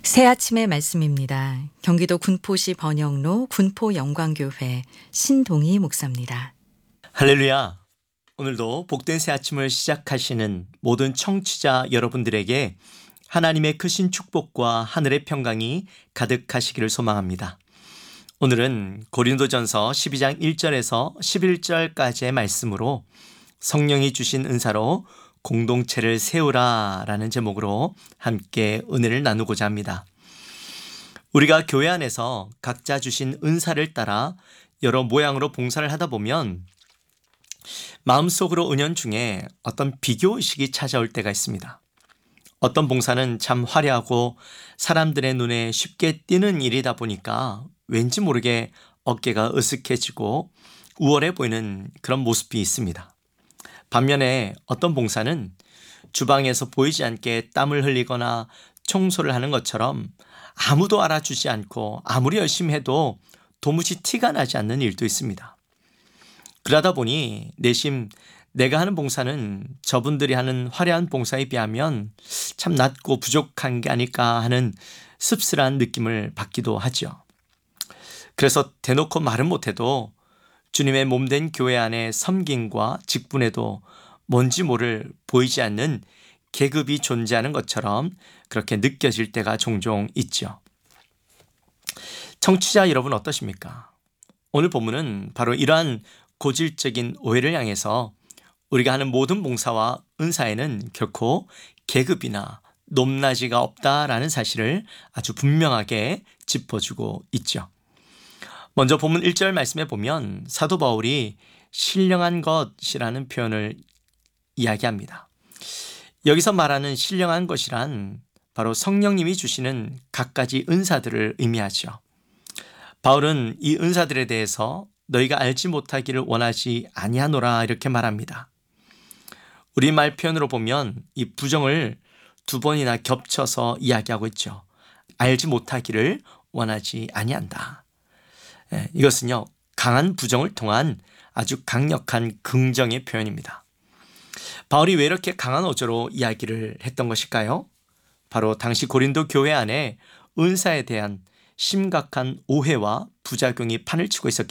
새 아침의 말씀입니다. 경기도 군포시 번영로 군포영광교회 신동희 목사입니다. 할렐루야. 오늘도 복된 새 아침을 시작하시는 모든 청취자 여러분들에게 하나님의 크신 축복과 하늘의 평강이 가득하시기를 소망합니다. 오늘은 고린도전서 12장 1절에서 11절까지의 말씀으로 성령이 주신 은사로 공동체를 세우라 라는 제목으로 함께 은혜를 나누고자 합니다. 우리가 교회 안에서 각자 주신 은사를 따라 여러 모양으로 봉사를 하다 보면 마음속으로 은연중에 어떤 비교의식이 찾아올 때가 있습니다. 어떤 봉사는 참 화려하고 사람들의 눈에 쉽게 띄는 일이다 보니까 왠지 모르게 어깨가 으쓱해지고 우월해 보이는 그런 모습이 있습니다. 반면에 어떤 봉사는 주방에서 보이지 않게 땀을 흘리거나 청소를 하는 것처럼 아무도 알아주지 않고 아무리 열심히 해도 도무지 티가 나지 않는 일도 있습니다. 그러다 보니 내심 내가 하는 봉사는 저분들이 하는 화려한 봉사에 비하면 참 낮고 부족한 게 아닐까 하는 씁쓸한 느낌을 받기도 하죠. 그래서 대놓고 말은 못해도 주님의 몸된 교회 안에 섬김과 직분에도 뭔지 모를 보이지 않는 계급이 존재하는 것처럼 그렇게 느껴질 때가 종종 있죠. 청취자 여러분 어떠십니까? 오늘 본문은 바로 이러한 고질적인 오해를 향해서 우리가 하는 모든 봉사와 은사에는 결코 계급이나 높낮이가 없다라는 사실을 아주 분명하게 짚어주고 있죠. 먼저 본문 1절 말씀에 보면 사도 바울이 신령한 것이라는 표현을 이야기합니다. 여기서 말하는 신령한 것이란 바로 성령님이 주시는 갖가지 은사들을 의미하죠. 바울은 이 은사들에 대해서 너희가 알지 못하기를 원하지 아니하노라 이렇게 말합니다. 우리말 표현으로 보면 이 부정을 두 번이나 겹쳐서 이야기하고 있죠. 알지 못하기를 원하지 아니한다. 이것은요, 강한 부정을 통한 아주 강력한 긍정의 표현입니다. 바울이 왜 이렇게 강한 어조로 이야기를 했던 것일까요? 바로 당시 고린도 교회 안에 은사에 대한 심각한 오해와 부작용이 판을 치고 있었기